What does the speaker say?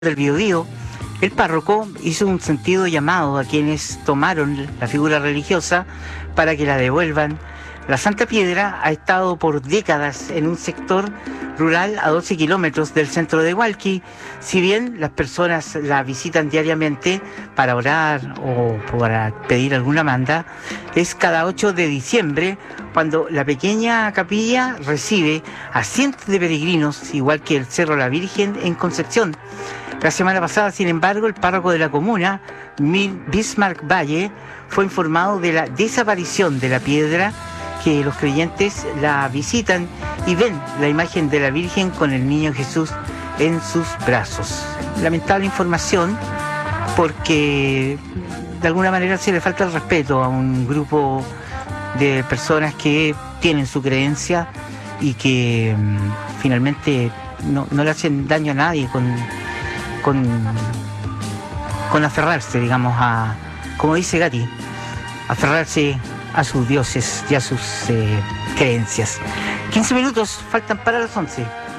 del Biobío, el párroco hizo un sentido llamado a quienes tomaron la figura religiosa para que la devuelvan. La Santa Piedra ha estado por décadas en un sector rural a 12 kilómetros del centro de Hualqui. Si bien las personas la visitan diariamente para orar o para pedir alguna manda, es cada 8 de diciembre cuando la pequeña capilla recibe a cientos de peregrinos, igual que el Cerro La Virgen en Concepción. La semana pasada, sin embargo, el párroco de la comuna, Bismarck Valle, fue informado de la desaparición de la piedra, que los creyentes la visitan y ven la imagen de la Virgen con el niño Jesús en sus brazos. Lamentable información, porque de alguna manera se le falta el respeto a un grupo de personas que tienen su creencia y que finalmente no le hacen daño a nadie con aferrarse, digamos, a, como dice Gatti, aferrarse a sus dioses y a sus creencias. 15 minutos faltan para las 11.